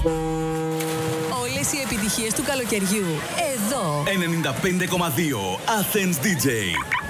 Όλες οι επιτυχίες του καλοκαιριού εδώ. 95,2 Athens DJ.